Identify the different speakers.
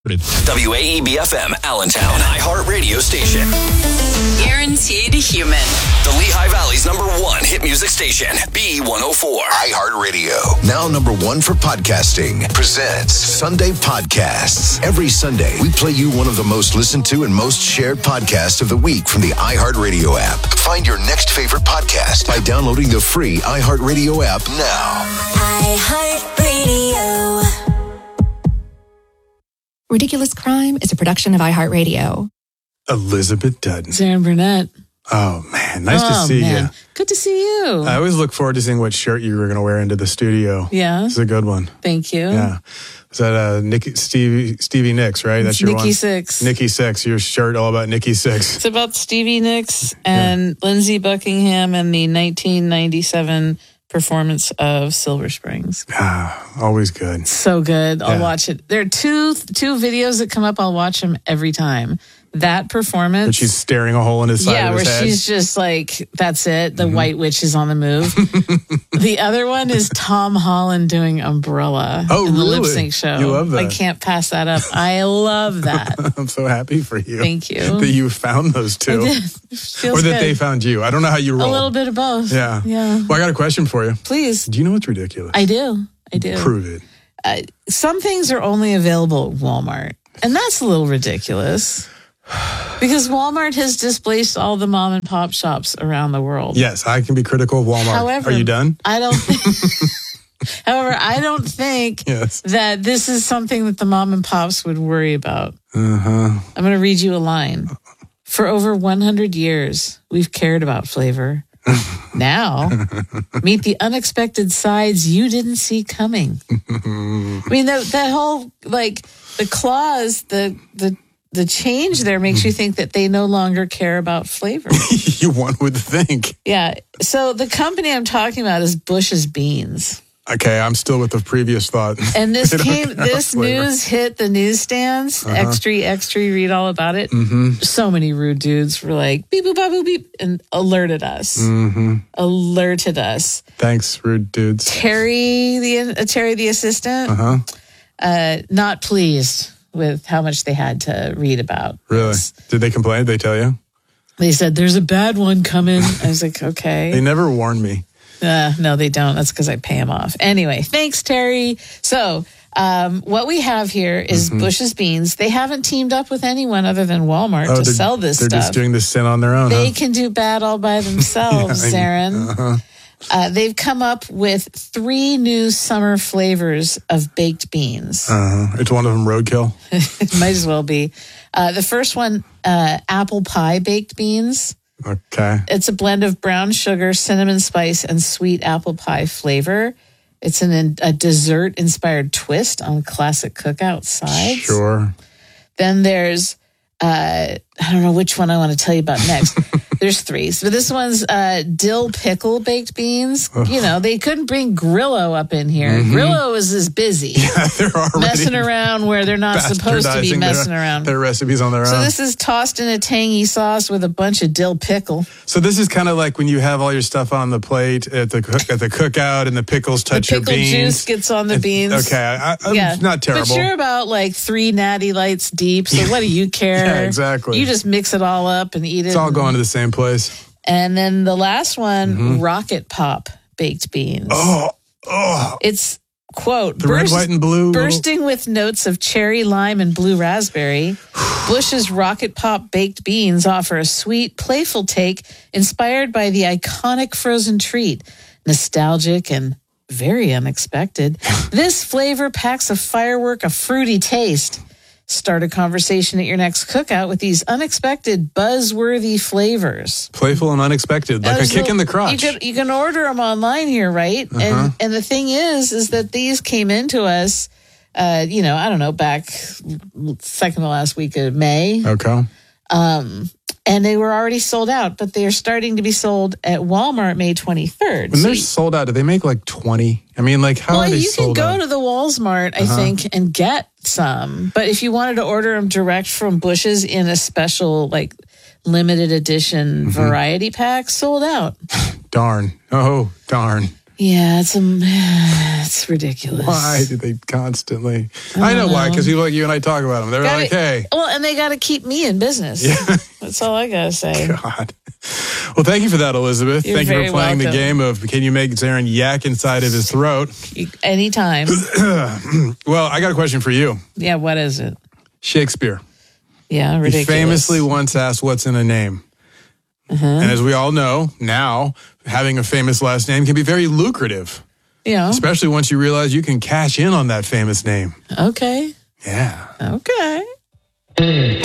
Speaker 1: WAEB-FM, Allentown, an iHeart radio station.
Speaker 2: Guaranteed human.
Speaker 1: The Lehigh Valley's #1 hit music station, B104.
Speaker 3: iHeart Radio, now #1 for podcasting, presents Sunday Podcasts. Every Sunday, we play you one of the most listened to and most shared podcasts of the week from the iHeart Radio app. Find your next favorite podcast by downloading the free iHeart Radio app now.
Speaker 4: iHeart Radio.
Speaker 5: Ridiculous Crime is a production of iHeartRadio.
Speaker 6: Elizabeth Dutton.
Speaker 7: Darren Burnett.
Speaker 6: Oh, man. Nice to see you.
Speaker 7: Good to see you.
Speaker 6: I always look forward to seeing what shirt you were going to wear into the studio.
Speaker 7: Yeah.
Speaker 6: It's a good one.
Speaker 7: Thank you.
Speaker 6: Yeah. Is that Stevie Nicks, right? That's your
Speaker 7: Nikki
Speaker 6: one?
Speaker 7: Sixx.
Speaker 6: Nikki Sixx. Your shirt all about Nikki Sixx.
Speaker 7: It's about Stevie Nicks and Lindsey Buckingham and the 1997 performance of Silver Springs.
Speaker 6: Always good.
Speaker 7: So good. I'll watch it. There are two videos that come up. I'll watch them every time. That performance.
Speaker 6: But she's staring a hole in his side of his head.
Speaker 7: Where she's just like, that's it. The White Witch is on the move. The other one is Tom Holland doing Umbrella in the lip sync show.
Speaker 6: You love that.
Speaker 7: I can't pass that up. I love that.
Speaker 6: I'm so happy for you.
Speaker 7: Thank you.
Speaker 6: That you found those two.
Speaker 7: I did. Feels
Speaker 6: or that
Speaker 7: good.
Speaker 6: they found you. I don't know how you roll.
Speaker 7: A little bit of both.
Speaker 6: Yeah.
Speaker 7: Yeah.
Speaker 6: Well, I got a question for you.
Speaker 7: Please.
Speaker 6: Do you know what's ridiculous?
Speaker 7: I do.
Speaker 6: Prove it.
Speaker 7: Some things are only available at Walmart, and that's a little ridiculous. Because Walmart has displaced all the mom and pop shops around the world.
Speaker 6: Yes, I can be critical of Walmart.
Speaker 7: However,
Speaker 6: are you done?
Speaker 7: I don't. However, I don't think that this is something that the mom and pops would worry about. I'm going to read you a line. For over 100 years, we've cared about flavor. Now, meet the unexpected sides you didn't see coming. I mean, that whole, like, the clause, the change there makes you think that they no longer care about flavor.
Speaker 6: One would think.
Speaker 7: Yeah. So the company I'm talking about is Bush's Beans.
Speaker 6: Okay, I'm still with the previous thought.
Speaker 7: And this news hit the newsstands. Extra, read all about it. So many rude dudes were like, beep, boop, boop, beep, and alerted us. Alerted us.
Speaker 6: Thanks, rude dudes.
Speaker 7: Terry, the assistant, not pleased with how much they had to read about.
Speaker 6: Really?
Speaker 7: this.
Speaker 6: Did they complain? Did they tell you?
Speaker 7: They said, there's a bad one coming. I was like, okay.
Speaker 6: They never warned me.
Speaker 7: No, they don't. That's because I pay them off. Anyway, thanks, Terry. So what we have here is Bush's Beans. They haven't teamed up with anyone other than Walmart to sell this stuff.
Speaker 6: They're just doing this sin on their own.
Speaker 7: They can do bad all by themselves, Zarin. They've come up with 3 new summer flavors of baked beans.
Speaker 6: It's one of them roadkill.
Speaker 7: It might as well be. The first one, apple pie baked beans.
Speaker 6: Okay.
Speaker 7: It's a blend of brown sugar, cinnamon spice, and sweet apple pie flavor. It's a dessert-inspired twist on classic cookout sides.
Speaker 6: Sure.
Speaker 7: Then there's, I don't know which one I want to tell you about next. There's 3. So this one's dill pickle baked beans. You know, they couldn't bring Grillo up in here. Grillo is busy.
Speaker 6: Yeah, they're already
Speaker 7: messing around where they're not supposed to be messing around.
Speaker 6: Their recipes on their own.
Speaker 7: So this is tossed in a tangy sauce with a bunch of dill pickle.
Speaker 6: So this is kind of like when you have all your stuff on the plate at the cookout and the pickles touch your beans.
Speaker 7: The pickle juice gets on the beans.
Speaker 6: Okay, I'm not terrible.
Speaker 7: But you're about like 3 natty lights deep, so what do you care?
Speaker 6: Yeah, exactly.
Speaker 7: You just mix it all up and eat it.
Speaker 6: It's all going to the same place.
Speaker 7: And then the last one, Rocket Pop baked beans.
Speaker 6: Oh.
Speaker 7: It's, quote,
Speaker 6: the red, white, and blue.
Speaker 7: Bursting with notes of cherry, lime, and blue raspberry, Bush's Rocket Pop baked beans offer a sweet, playful take inspired by the iconic frozen treat. Nostalgic and very unexpected, this flavor packs a firework of fruity taste. Start a conversation at your next cookout with these unexpected, buzzworthy flavors.
Speaker 6: Playful and unexpected, like a kick in the crotch.
Speaker 7: You can order them online here, right? And the thing is that these came into us, I don't know, back second to last week of May.
Speaker 6: Okay.
Speaker 7: And they were already sold out, but they are starting to be sold at Walmart May 23rd.
Speaker 6: When they're sold out, do they make like 20? I mean, like, how are they sold out?
Speaker 7: You can go to the Walmart, I think, and get some. But if you wanted to order them direct from Bush's in a special, like, limited edition variety pack, sold out.
Speaker 6: Darn. Oh, darn.
Speaker 7: Yeah, it's ridiculous.
Speaker 6: Why do they constantly? I know why, because people like you and I talk about them. They're like, hey.
Speaker 7: Well, and they got to keep me in business. Yeah. That's all I got to say.
Speaker 6: God. Well, thank you for that, Elizabeth. Thank you for playing the game of can you make Zarin yak inside of his throat?
Speaker 7: Anytime.
Speaker 6: Well, I got a question for you.
Speaker 7: Yeah, what is it?
Speaker 6: Shakespeare.
Speaker 7: Yeah, ridiculous.
Speaker 6: He famously once asked, what's in a name? And as we all know, now, having a famous last name can be very lucrative.
Speaker 7: Yeah.
Speaker 6: Especially once you realize you can cash in on that famous name.
Speaker 7: Okay.
Speaker 6: Yeah.
Speaker 7: Okay.